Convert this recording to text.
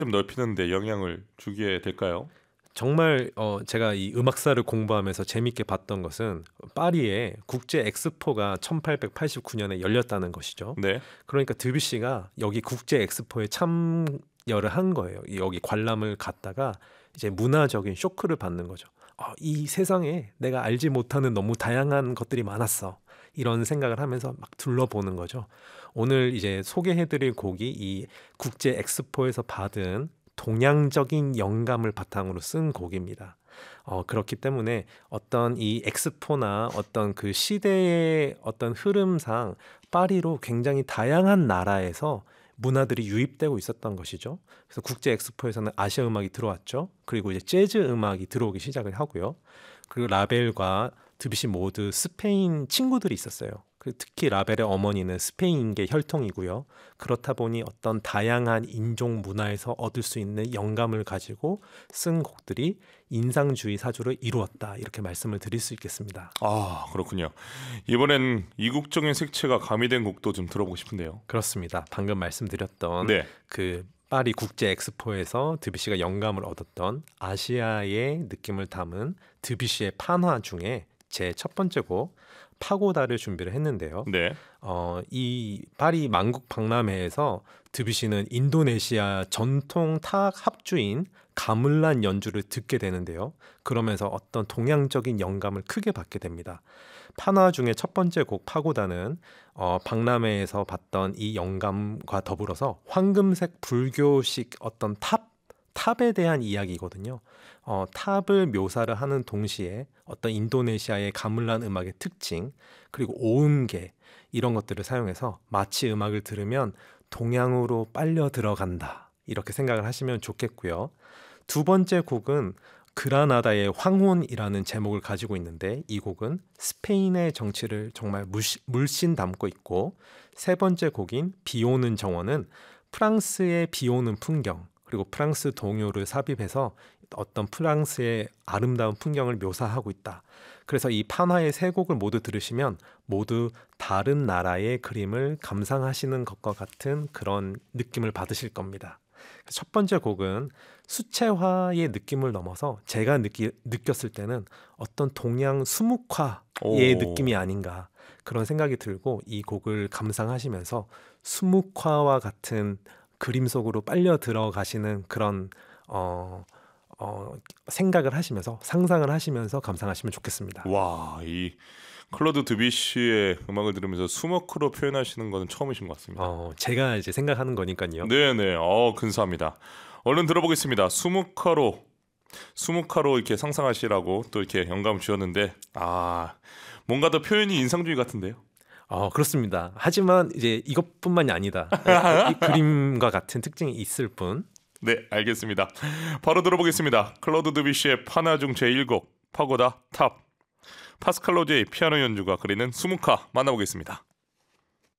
좀 넓히는 데 영향을 주게 될까요? 정말 제가 이 음악사를 공부하면서 재밌게 봤던 것은 파리에 국제 엑스포가 1889년에 열렸다는 것이죠. 네. 그러니까 드뷔시가 여기 국제 엑스포에 참여를 한 거예요. 여기 관람을 갔다가 이제 문화적인 쇼크를 받는 거죠. 이 세상에 내가 알지 못하는 너무 다양한 것들이 많았어. 이런 생각을 하면서 막 둘러보는 거죠. 오늘 이제 소개해드릴 곡이 이 국제 엑스포에서 받은 동양적인 영감을 바탕으로 쓴 곡입니다. 그렇기 때문에 어떤 이 엑스포나 어떤 그 시대의 어떤 흐름상 파리로 굉장히 다양한 나라에서 문화들이 유입되고 있었던 것이죠. 그래서 국제 엑스포에서는 아시아 음악이 들어왔죠. 그리고 이제 재즈 음악이 들어오기 시작을 하고요. 그리고 라벨과 드뷔시 모두 스페인 친구들이 있었어요. 특히 라벨의 어머니는 스페인계 혈통이고요. 그렇다 보니 어떤 다양한 인종 문화에서 얻을 수 있는 영감을 가지고 쓴 곡들이 인상주의 사조를 이루었다. 이렇게 말씀을 드릴 수 있겠습니다. 아, 그렇군요. 이번엔 이국적인 색채가 가미된 곡도 좀 들어보고 싶은데요. 그렇습니다. 방금 말씀드렸던 네. 그 파리 국제 엑스포에서 드뷔시가 영감을 얻었던 아시아의 느낌을 담은 드뷔시의 판화 중에 제 첫 번째 곡 파고다를 준비를 했는데요. 네. 이 파리 만국 박람회에서 드뷔시는 인도네시아 전통 타악 합주인 가물란 연주를 듣게 되는데요. 그러면서 어떤 동양적인 영감을 크게 받게 됩니다. 판화 중에 첫 번째 곡 파고다는 박람회에서 봤던 이 영감과 더불어서 황금색 불교식 어떤 탑에 대한 이야기거든요. 탑을 묘사를 하는 동시에 어떤 인도네시아의 가물란 음악의 특징 그리고 오음계 이런 것들을 사용해서 마치 음악을 들으면 동양으로 빨려 들어간다 이렇게 생각을 하시면 좋겠고요. 두 번째 곡은 그라나다의 황혼이라는 제목을 가지고 있는데 이 곡은 스페인의 정치를 정말 물씬 담고 있고 세 번째 곡인 비오는 정원은 프랑스의 비오는 풍경 그리고 프랑스 동요를 삽입해서 어떤 프랑스의 아름다운 풍경을 묘사하고 있다. 그래서 이 판화의 세 곡을 모두 들으시면 모두 다른 나라의 그림을 감상하시는 것과 같은 그런 느낌을 받으실 겁니다. 첫 번째 곡은 수채화의 느낌을 넘어서 제가 느꼈을 때는 어떤 동양 수묵화의 느낌이 아닌가 그런 생각이 들고 이 곡을 감상하시면서 수묵화와 같은 그림 속으로 빨려 들어가시는 그런 생각을 하시면서 상상을 하시면서 감상하시면 좋겠습니다. 와, 이 클로드 드뷔시의 음악을 들으면서 수모크로 표현하시는 것은 처음이신 것 같습니다. 제가 이제 생각하는 거니까요. 네네. 근사합니다. 얼른 들어보겠습니다. 수묵화로 이렇게 상상하시라고 또 이렇게 영감 주셨는데 뭔가 더 표현이 인상주의 같은데요. 그렇습니다. 하지만 이제 이것뿐만이 아니다. 이 그림과 같은 특징이 있을 뿐. 네, 알겠습니다. 바로 들어보겠습니다. 클로드 드뷔시의 판화 중 제1곡 파고다 탑. 파스칼 로제의 피아노 연주가 그리는 수묵화 만나보겠습니다.